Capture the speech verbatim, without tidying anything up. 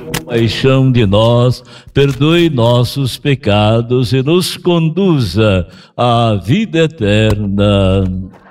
compaixão de nós, perdoe nossos pecados e nos conduza à vida eterna.